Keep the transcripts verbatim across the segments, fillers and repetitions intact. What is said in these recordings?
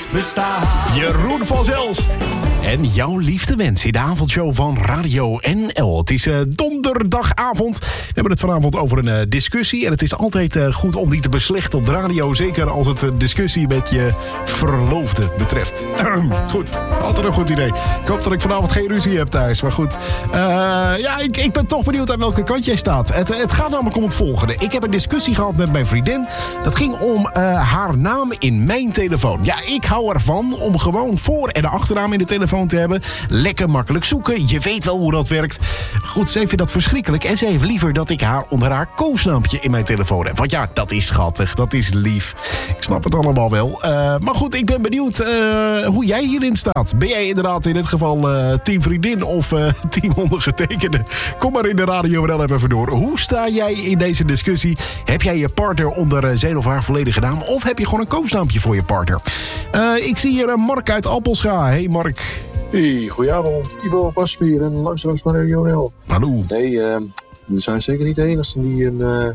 bestaat. Jeroen van Zelst. En jouw liefste wens in de avondshow van Radio N L. Het is uh, donderdagavond. We hebben het vanavond over een uh, discussie. En het is altijd uh, goed om die te beslechten op de radio. Zeker als het een discussie met je verloofde betreft. Goed, altijd een goed idee. Ik hoop dat ik vanavond geen ruzie heb thuis. Maar goed, uh, ja, ik, ik ben toch benieuwd aan welke kant jij staat. Het, het gaat namelijk om het volgende. Ik heb een discussie gehad met mijn vriendin. Dat ging om uh, haar naam in mijn telefoon. Ja, ik hou ervan om gewoon voor- en achternaam in de telefoon te hebben. Lekker makkelijk zoeken. Je weet wel hoe dat werkt. Goed, ze vindt dat verschrikkelijk. En ze heeft liever dat ik haar onder haar koosnaampje in mijn telefoon heb. Want ja, dat is schattig. Dat is lief. Ik snap het allemaal wel. Uh, maar goed, ik ben benieuwd uh, hoe jij hierin staat. Ben jij inderdaad in dit geval uh, team vriendin of uh, team ondergetekende? Kom maar in de radio wel even door. Hoe sta jij in deze discussie? Heb jij je partner onder zijn of haar volledige naam? Of heb je gewoon een koosnaampje voor je partner? Uh, ik zie hier uh, Mark uit Appelscha. Hey Mark. Hey, goedenavond. Ivo Pasvier en luisteraars van Radio N L. Hallo. Nee, uh, we zijn zeker niet de enige die een uh,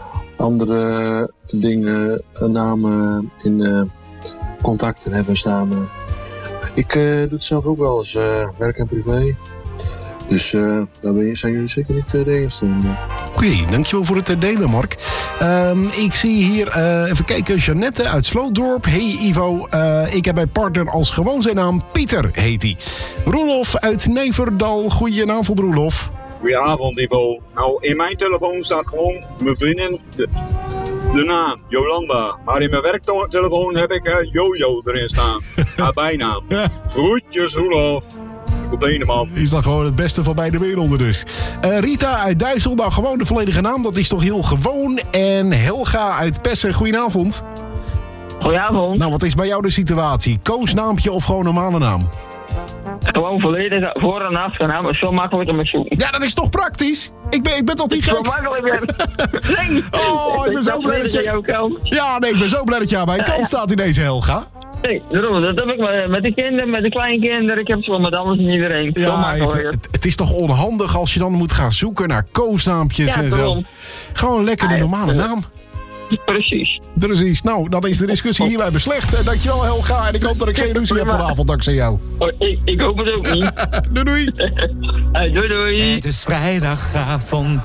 andere dingen, uh, namen in uh, contacten hebben staan. Uh, ik uh, doe het zelf ook wel eens, uh, werk en privé. Dus uh, daar ben je, zijn jullie zeker niet uh, de enige. Uh. Oké, okay, dankjewel voor het delen, Mark. Um, ik zie hier, uh, even kijken, Jeannette uit Slootdorp. Hey Ivo, uh, ik heb mijn partner als gewoon zijn naam Pieter, heet hij. Roelof uit Neverdal. Goedenavond, Roelof. Goedenavond, Ivo. Nou, in mijn telefoon staat gewoon mijn vriendin, de, de naam, Jolanda. Maar in mijn werktelefoon heb ik uh, Jojo erin staan. Haar bijnaam. Groetjes, Roelof. Man. Is dat gewoon het beste van beide werelden dus. Uh, Rita uit Duitsel, nou gewoon de volledige naam, dat is toch heel gewoon. En Helga uit Pessen, goedenavond. Goedenavond. Nou, wat is bij jou de situatie? Koosnaampje of gewoon normale naam? Gewoon volledig voor- en achternaam is veel makkelijker met zoeken. Ja, dat is toch praktisch? Ik ben, ik ben toch niet gek? Zo makkelijker. Nee. Oh, ik ben zo blij dat je... Ja, nee, ik ben zo blij dat je aan mijn kant staat in deze Helga. Nee, daarom, dat heb ik met de kinderen, met de kleinkinderen. Ik heb het wel met alles en iedereen. Ja, het, het, het is toch onhandig als je dan moet gaan zoeken naar koosnaampjes ja, en zo. Daarom. Gewoon lekker de normale ja, naam. Precies. Precies. Nou, dan is de discussie hierbij beslecht. Dankjewel Helga en ik hoop dat ik geen ruzie heb vanavond dankzij jou. Oh, ik, ik hoop het ook niet. doei doei. Hey, doei doei. Het is vrijdagavond